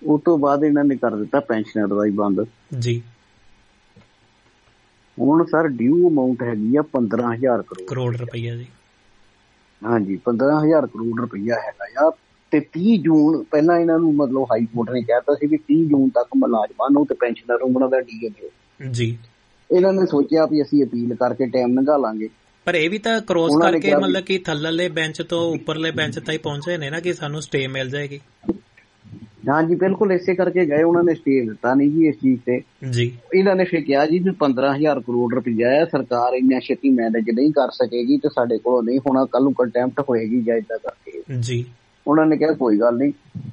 ਉਸ ਤੋਂ ਬਾਅਦ ਇਹਨਾਂ ਨੇ ਕਰ ਦਿੱਤਾ ਪੈਨਸ਼ਨਰ ਦਾ ਹੀ ਬੰਦ ਜੀ। ਹੁਣ ਸਰ ਡਿਊ ਅਮਾਊਂਟ ਹੈਗੀ ਆ 15,000 ਕਰੋੜ ਰੁਪਈਆ ਜੀ। ਹਾਂਜੀ 15,000 ਕਰੋੜ ਰੁਪਈਆ ਹੈਗਾ ਆ। ਤੇ 30 ਜੂਨ ਪਹਿਲਾਂ ਇਹਨਾਂ ਨੂੰ ਮਤਲਬ ਹਾਈ ਕੋਰਟ ਨੇ ਕਹਿਤਾ ਸੀ ਵੀ 30 ਜੂਨ ਤੱਕ ਮੁਲਾਜ਼ਮਾਂ ਨੂੰ ਤੇ ਪੈਨਸ਼ਨਰ ਨੂੰ ਉਹਨਾਂ ਦਾ ਡੀਏ ਦਿਓ ਜੀ। ਇਹਨਾਂ ਨੇ ਸੋਚਿਆ ਵੀ ਅਸੀਂ ਅਪੀਲ ਕਰਕੇ ਟਾਈਮ ਲੰਘਾ ਲਾਂਗੇ, ਪਰ ਇਹ ਵੀ ਤਾਂ ਕ੍ਰੋਸ ਕਰਕੇ ਮਤਲਬ ਕਿ ਥੱਲਲੇ ਬੈਂਚ ਤੋਂ ਉੱਪਰਲੇ ਬੈਂਚ ਤਾਈਂ ਪਹੁੰਚੇ ਨੇ ਨਾ ਕਿ ਸਾਨੂੰ ਸਟੇ ਮਿਲ ਜਾਏਗੀ। ਹਾਂਜੀ ਬਿਲਕੁਲ ਇਸੇ ਕਰਕੇ ਗਏ, ਉਹਨਾਂ ਨੇ ਸਟੇ ਦਿੱਤਾ ਨਹੀਂ ਜੀ ਇਸ ਚੀਜ਼ ਤੇ ਜੀ। ਇਹਨਾਂ ਨੇ ਫਿਰ ਕਿਹਾ ਜੀ ਵੀ 15,000 ਕਰੋੜ ਰੁਪਈਆ ਹੈ, ਸਰਕਾਰ ਇੰਨਾ ਛੇਤੀ ਮੈਨੇਜ ਨਹੀਂ ਕਰ ਸਕੇਗੀ ਤੇ ਸਾਡੇ ਕੋਲੋਂ ਨਹੀਂ ਹੋਣਾ, ਕੱਲ ਨੂੰ ਕੰਟੈਂਪਟ ਹੋਏਗੀ ਜਾਂ ਏਦਾਂ ਕਰਕੇ ਜੀ। ਉਹਨਾਂ ਨੇ ਕਿਹਾ ਕੋਈ ਗੱਲ ਨਹੀਂ,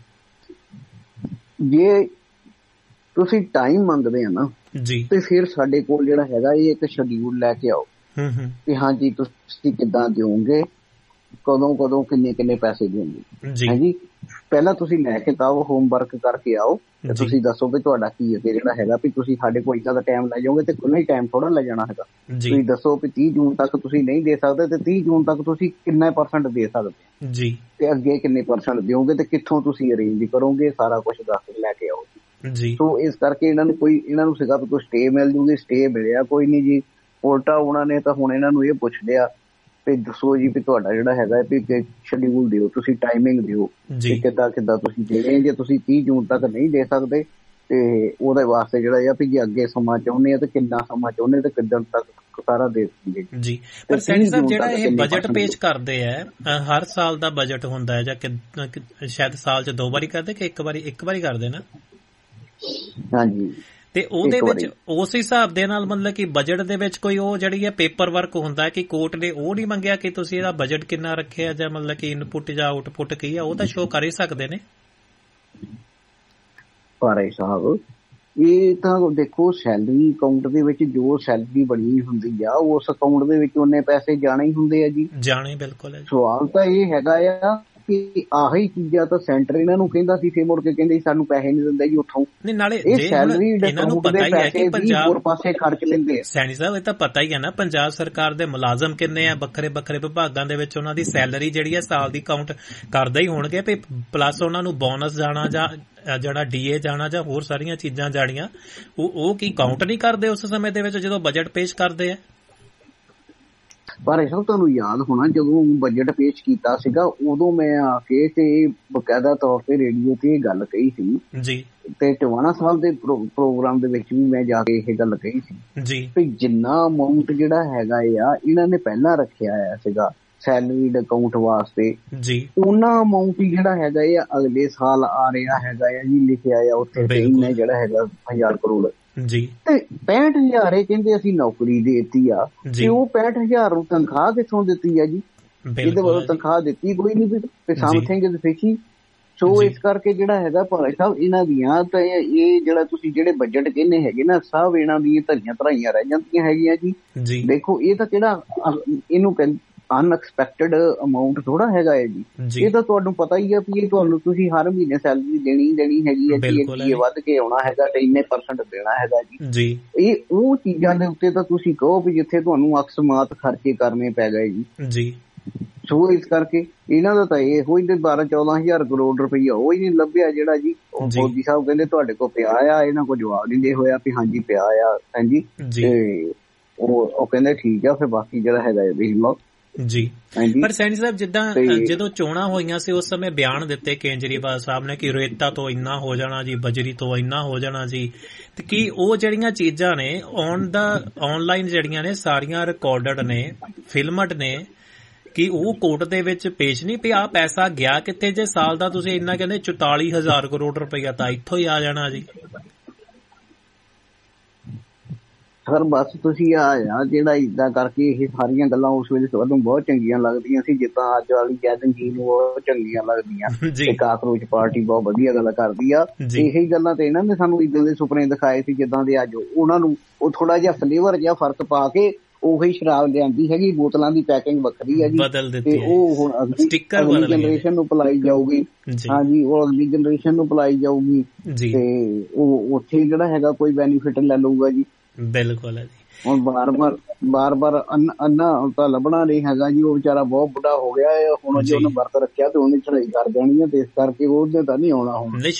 ਜੇ ਤੁਸੀਂ ਟਾਈਮ ਮੰਗਦੇ ਆ ਨਾ ਜੀ ਤੇ ਫਿਰ ਸਾਡੇ ਕੋਲ ਜਿਹੜਾ ਹੈਗਾ ਇਹ ਇੱਕ ਸ਼ਡਿਊਲ ਲੈ ਕੇ ਆਓ ਕਿ ਹਾਂਜੀ ਤੁਸੀਂ ਕਿੱਦਾਂ ਦਿਓਗੇ, ਕਦੋਂ ਕਿੰਨੇ ਪੈਸੇ ਦਿਓਗੇ। ਹਾਂਜੀ ਪਹਿਲਾਂ ਤੁਸੀਂ ਲੈ ਕੇ ਆਓ, ਹੋਮਵਰਕ ਕਰਕੇ ਆਓ ਤੇ ਤੁਸੀਂ ਦੱਸੋ ਵੀ ਤੁਹਾਡਾ ਕੀ ਅੱਗੇ ਜਿਹੜਾ ਹੈਗਾ ਵੀ ਤੁਸੀਂ ਸਾਡੇ ਕੋਲ ਇੱਦਾਂ ਦਾ ਟਾਈਮ ਲੈ ਜਾਓਗੇ ਤੇ ਕੋਈ ਟਾਈਮ ਥੋੜਾ ਲੈ ਜਾਣਾ ਹੈਗਾ। ਤੁਸੀਂ ਦੱਸੋ ਵੀ 30 ਜੂਨ ਤੱਕ ਤੁਸੀਂ ਨਹੀਂ ਦੇ ਸਕਦੇ ਤੇ 30 ਜੂਨ ਤੱਕ ਤੁਸੀਂ ਕਿੰਨਾ % ਦੇ ਸਕਦੇ ਜੀ ਤੇ ਅੱਗੇ ਕਿੰਨੇ % ਦਿਓਗੇ ਤੇ ਕਿੱਥੋਂ ਤੁਸੀਂ ਅਰੇਂਜ ਕਰੋਗੇ, ਸਾਰਾ ਕੁਝ ਦੱਸ ਕੇ ਲੈ ਕੇ ਆਓ ਜੀ। ਸੋ ਇਸ ਕਰਕੇ ਇਹਨਾਂ ਨੂੰ ਸੀਗਾ ਵੀ ਕੋਈ ਸਟੇ ਮਿਲ ਜੂਗੀ, ਸਟੇ ਮਿਲਿਆ ਕੋਈ ਨਹੀਂ ਜੀ। ਉਲਟਾ ਉਹਨਾਂ ਨੇ ਤਾਂ ਹੁਣ ਇਹਨਾਂ ਨੂੰ ਇਹ ਪੁੱਛ ਲਿਆ ਵੀ ਦੱਸੋ ਜੀ ਵੀ ਤੁਹਾਡਾ ਜਿਹੜਾ ਹੈਗਾ ਵੀ ਸ਼ਡਿਊਲ ਦਿਓ, ਤੁਸੀਂ ਟਾਈਮਿੰਗ ਦਿਓ ਕਿੱਦਾਂ ਤੁਸੀਂ ਦੇਣੇ। ਜੇ ਤੁਸੀਂ 30 ਜੂਨ ਤੱਕ ਨਹੀਂ ਦੇ ਸਕਦੇ ਤੇ ਉਹਦੇ ਵਾਸਤੇ ਜਿਹੜਾ ਆ ਵੀ ਜੇ ਅੱਗੇ ਸਮਾਂ ਚਾਹੁੰਦੇ ਆ ਤੇ ਕਿੰਨਾ ਸਮਾਂ ਚਾਹੁੰਦੇ ਤੇ ਕਿੱਦਣ ਤੱਕ ਸਾਰਾ ਦੇ ਦਿੰਦੇ ਜੀ। ਪਰ ਸੈਣੀ ਸਾਹਿਬ ਜਿਹੜਾ ਇਹ ਬਜਟ ਪੇਸ਼ ਕਰਦੇ ਆ, ਹਰ ਸਾਲ ਦਾ ਬਜਟ ਹੁੰਦਾ ਹੈ ਜਾਂ ਸ਼ਾਇਦ ਸਾਲ 'ਚ 2 ਵਾਰੀ ਕਰਦੇ ਕਿ ਇੱਕ ਵਾਰੀ ਕਰਦੇ ਨਾ? ਹਾਂਜੀ। ਤੇ ਉਹਦੇ ਵਿੱਚ ਉਸ ਹਿਸਾਬ ਦੇ ਨਾਲ ਮਤਲਬ ਕਿ ਬਜਟ ਦੇ ਵਿੱਚ ਕੋਈ ਉਹ ਜਿਹੜੀ ਹੈ ਪੇਪਰ ਵਰਕ ਹੁੰਦਾ ਕਿ ਕੋਰਟ ਨੇ ਉਹ ਨਹੀਂ ਮੰਗਿਆ ਕਿ ਤੁਸੀਂ ਇਹਦਾ ਬਜਟ ਕਿੰਨਾ ਰੱਖਿਆ ਜਾਂ ਮਤਲਬ ਕਿ ਇਨਪੁਟ ਜਾਂ ਆਊਟਪੁੱਟ ਕੀ ਆ, ਉਹ ਤਾਂ ਸ਼ੋਅ ਕਰ ਹੀ ਸਕਦੇ ਨੇ। ਭਾਰੇ ਸਾਹਿਬ ਇਹ ਤਾਂ ਦੇਖੋ ਸੈਲਰੀ ਅਕਾਊਂਟ ਦੇ ਵਿੱਚ ਜੋ ਸੈਲਰੀ ਬਣੀ ਹੁੰਦੀ ਆ ਉਸ ਅਕਾਊਂਟ ਦੇ ਵਿੱਚ ਉਹਨੇ ਪੈਸੇ ਜਾਣੇ ਹੀ ਹੁੰਦੇ ਆ ਜੀ। ਜਾਣੇ ਬਿਲਕੁਲ ਹੈ। ਸਵਾਲ ਤਾਂ ਇਹ ਹੈਗਾ ਆ ਕਿ ਆਹੀ ਚੀਜ਼ਾਂ ਤਾਂ ਸੈਂਟਰ ਇਹਨਾਂ ਨੂੰ ਕਹਿੰਦਾ ਸੀ, ਫਿਰ ਮੁੜ ਕੇ ਕਹਿੰਦੇ ਸਾਨੂੰ ਪੈਸੇ ਨਹੀਂ ਦਿੰਦਾ ਜੀ ਉੱਥੋਂ। ਨਾਲੇ ਇਹਨਾਂ ਨੂੰ ਪਤਾ ਹੀ ਹੈ ਕਿ ਪੰਜਾਬ ਪਾਸੇ ਖਰਚ ਲੈਂਦੇ ਆ। ਸੈਣੀ ਸਾਹਿਬ ਇਹ ਤਾਂ ਪਤਾ ਹੀ ਹੈ ਨਾ ਪੰਜਾਬ ਸਰਕਾਰ ਦੇ ਮੁਲਾਜ਼ਮ ਕਿੰਨੇ ਆ, ਵੱਖਰੇ ਵਿਭਾਗਾਂ ਦੇ ਵਿੱਚ ਉਹਨਾਂ ਦੀ ਸੈਲਰੀ ਜਿਹੜੀ ਹੈ ਸਾਲ ਦੀ ਕਾਊਂਟ ਕਰਦੇ ਹੀ ਹੋਣਗੇ, ਪਲੱਸ ਉਹਨਾਂ ਨੂੰ ਬੋਨਸ ਜਾਣਾ ਜਾਂ ਜਿਹੜਾ ਡੀਏ ਜਾਣਾ ਜਾਂ ਹੋਰ ਸਾਰੀਆਂ ਚੀਜ਼ਾਂ ਜਾਣੀਆਂ ਉਹ ਕੀ ਕਾਊਂਟ ਨਹੀਂ ਕਰਦੇ ਉਸ ਸਮੇਂ ਦੇ ਵਿੱਚ ਜਦੋਂ ਬਜਟ ਪੇਸ਼ ਕਰਦੇ ਆ। ਪਰ ਸਭ ਤੁਹਾਨੂੰ ਯਾਦ ਹੋਣਾ ਜਦੋਂ ਬਜਟ ਪੇਸ਼ ਕੀਤਾ ਸੀਗਾ ਉਦੋਂ ਮੈਂ ਆ ਕੇ ਤੇ ਬਕਾਇਦਾ ਤੌਰ ਤੇ ਰੇਡੀਓ ਤੇ ਇਹ ਗੱਲ ਕਹੀ ਸੀ ਜੀ। ਤੇ ਟਵਾਣਾ ਸਾਹਿਬ ਦੇ ਪ੍ਰੋਗਰਾਮ ਦੇ ਵਿੱਚ ਵੀ ਮੈਂ ਜਾ ਕੇ ਇਹ ਗੱਲ ਕਹੀ ਸੀ ਜੀ ਵੀ ਜਿੰਨਾ ਅਮਾਊਂਟ ਜਿਹੜਾ ਹੈਗਾ ਆ ਇਹਨਾਂ ਨੇ ਪਹਿਲਾਂ ਰੱਖਿਆ ਆ ਸੀਗਾ ਸੈਲਰੀਡ ਅਕਾਊਂਟ ਵਾਸਤੇ ਜੀ, ਉਹਨਾਂ ਅਮਾਊਂਟ ਹੀ ਜਿਹੜਾ ਹੈਗਾ ਆ ਅਗਲੇ ਸਾਲ ਆ ਰਿਹਾ ਹੈਗਾ ਆ ਜੀ, ਲਿਖਿਆ ਆ ਉੱਥੇ ਇਹਨੇ ਜਿਹੜਾ ਹੈਗਾ 1000 ਕਰੋੜ ਜੀ। ਤੇ 65,000 ਇਹ ਕਹਿੰਦੇ ਅਸੀਂ ਨੌਕਰੀ ਦੇਤੀ ਆ ਤੇ ਉਹ 65,000 ਨੂੰ ਤਨਖਾਹ ਕਿੱਥੋਂ ਦਿੱਤੀ ਆ ਜੀ? ਇਹਦੇ ਵੱਲੋਂ ਤਨਖਾਹ ਦਿੱਤੀ ਕੋਈ ਨਹੀਂ ਵੀ ਸਮਥਿੰਗ ਇਜ਼ ਫਿਸ਼ੀ। ਸੋ ਇਸ ਕਰਕੇ ਜਿਹੜਾ ਹੈਗਾ ਭਾਈ ਸਾਹਿਬ ਇਹਨਾਂ ਦੀਆਂ ਤਾਂ ਇਹ ਜਿਹੜਾ ਤੁਸੀਂ ਜਿਹੜੇ ਬਜਟ ਕਹਿੰਦੇ ਹੈਗੇ ਨਾ ਸਭ ਇਹਨਾਂ ਦੀਆਂ ਧਰੀਆਂ ਧਰਾਈਆਂ ਰਹਿ ਜਾਂਦੀਆਂ ਹੈਗੀਆਂ ਜੀ। ਦੇਖੋ ਇਹ ਤਾਂ ਕਿਹੜਾ ਇਹਨੂੰ ਅਨਐਕਸਪੈਕਟਡ ਅਮਾਊਂਟ ਥੋੜਾ ਹੈਗਾ ਹੈ ਜੀ, ਇਹ ਤਾਂ ਤੁਹਾਨੂੰ ਪਤਾ ਹੀ ਆ ਵੀ ਇਹ ਤੁਹਾਨੂੰ ਤੁਸੀਂ ਹਰ ਮਹੀਨੇ ਸੈਲਰੀ ਦੇਣੀ ਹੈਗੀ ਹੈ ਜੀ, ਇਹ ਵੱਧ ਕੇ ਆਉਣਾ ਹੈਗਾ ਤੇ ਇੰਨੇ % ਦੇਣਾ ਹੈਗਾ ਜੀ। ਇਹ ਉਹ ਚੀਜ਼ਾਂ ਦੇ ਉੱਤੇ ਤਾਂ ਤੁਸੀਂ ਕਹੋ ਵੀ ਜਿੱਥੇ ਤੁਹਾਨੂੰ ਅਕਸਮਾਤ ਖਰਚੇ ਕਰਨੇ ਪੈ ਗਏ ਜੀ। ਸੋ ਇਸ ਕਰਕੇ ਇਹਨਾਂ ਦਾ ਤਾਂ ਇਹ ਹੋਈ 12-14,000 ਕਰੋੜ ਰੁਪਈਆ ਉਹ ਹੀ ਨਹੀਂ ਲੱਭਿਆ ਜਿਹੜਾ ਜੀ ਮੋਦੀ ਸਾਹਿਬ ਕਹਿੰਦੇ ਤੁਹਾਡੇ ਕੋਲ ਪਿਆ ਆ, ਇਹਨਾਂ ਕੋਲ ਜਵਾਬ ਨਹੀਂ ਦੇ ਹੋਇਆ ਵੀ ਹਾਂਜੀ ਪਿਆ ਆ ਹਾਂਜੀ, ਤੇ ਉਹ ਕਹਿੰਦੇ ਠੀਕ ਆ ਫਿਰ ਬਾਕੀ ਜਿਹੜਾ ਹੈਗਾ ਦੇਖ ਲਓ ਜੀ। ਪਰ ਸੈਣੀ ਸਾਹਿਬ ਜਿੱਦਾਂ ਜਦੋਂ ਚੋਣਾਂ ਹੋਈਆਂ ਸੀ ਉਸ ਸਮੇਂ ਬਿਆਨ ਦਿੱਤੇ ਕੇਜਰੀਵਾਲ ਸਾਹਿਬ ਨੇ ਕਿ ਰੇਤਾ ਤੋਂ ਇੰਨਾ ਹੋ ਜਾਣਾ ਜੀ, ਬਜਰੀ ਤੋਂ ਇੰਨਾ ਹੋ ਜਾਣਾ ਜੀ, ਤੇ ਕੀ ਉਹ ਜਿਹੜੀਆਂ ਚੀਜ਼ਾਂ ਨੇ ਆਨਲਾਈਨ ਜਿਹੜੀਆਂ ਨੇ ਸਾਰੀਆਂ ਰਿਕਾਰਡਡ ਨੇ, ਫਿਲਮਡ ਨੇ, ਕਿ ਉਹ ਕੋਰਟ ਦੇ ਵਿੱਚ ਪੇਸ਼ ਨਹੀਂ ਪਿਆ ਪੈਸਾ ਗਿਆ ਕਿੱਥੇ ਜੇ ਸਾਲ ਦਾ ਤੁਸੀਂ ਇੰਨਾ ਕਹਿੰਦੇ 44,000 ਕਰੋੜ ਰੁਪਇਆ ਤਾਂ ਇੱਥੋਂ ਹੀ ਆ ਜਾਣਾ ਜੀ। ਸਰ ਬਸ ਤੁਸੀਂ ਆ ਜਿਹੜਾ ਏਦਾਂ ਕਰਕੇ ਇਹ ਸਾਰੀਆਂ ਗੱਲਾਂ ਉਸ ਵੇਲੇ ਤੁਹਾਨੂੰ ਬਹੁਤ ਚੰਗੀਆਂ ਲੱਗਦੀਆਂ ਸੀ, ਜਿੱਦਾਂ ਅੱਜ ਵਾਲੀ ਜੈਦਨ ਜੀ ਨੂੰ ਬਹੁਤ ਚੰਗੀਆਂ ਲੱਗਦੀਆਂ ਤੇ ਕਾਕਰੋਚ ਪਾਰਟੀ ਬਹੁਤ ਵਧੀਆ ਗੱਲ ਕਰਦੀ ਆ। ਇਹੀ ਗੱਲਾਂ ਤੇ ਇਹਨਾਂ ਨੇ ਸਾਨੂੰ ਏਦਾਂ ਦੇ ਸੁਪਨੇ ਦਿਖਾਏ ਸੀ ਜਿੱਦਾਂ ਦੇ ਅੱਜ ਉਹਨਾਂ ਨੂੰ ਉਹ ਥੋੜਾ ਜਿਹਾ ਫਲੇਵਰ ਜਿਹਾ ਫਰਕ ਪਾ ਕੇ ਉਹੀ ਸ਼ਰਾਬ ਲਿਆਂਦੀ ਹੈਗੀ, ਬੋਤਲਾਂ ਦੀ ਪੈਕਿੰਗ ਵੱਖਰੀ ਹੈ ਜੀ ਤੇ ਉਹ ਹੁਣ ਅਗਲੀ ਜਨਰੇਸ਼ਨ ਨੂੰ ਪਿਲਾਈ ਜਾਊਗੀ। ਹਾਂਜੀ ਉਹ ਅਗਲੀ ਜਨਰੇਸ਼ਨ ਨੂੰ ਪਿਲਾਈ ਜਾਊਗੀ ਤੇ ਉਹ ਉੱਥੇ ਜਿਹੜਾ ਹੈਗਾ ਕੋਈ ਬੈਨੀਫਿਟ ਲੈ ਲਊਗਾ ਜੀ। ਬਿਲਕੁਲ ਹੈ ਜੀ। ਹੁਣ ਬਾਰ-ਬਾਰ ਅੰਨਾ ਤਾਂ ਲੱਭਣਾ ਨਹੀਂ ਹੈਗਾ ਜੀ, ਉਹ ਵਿਚਾਰਾ ਬਹੁਤ ਬੁੱਢਾ ਹੋ ਗਿਆ ਹੈ ਹੁਣ, ਜੇ ਉਹਨੇ ਵਰਤ ਰੱਖਿਆ ਤੇ ਉਹਨੇ ਚੜਾਈ ਕਰ ਦੇਣੀ ਹੈ ਤੇ ਇਸ ਕਰਕੇ ਉਹਦੇ ਤਾਂ ਨਹੀਂ ਆਉਣਾ ਹੁਣ।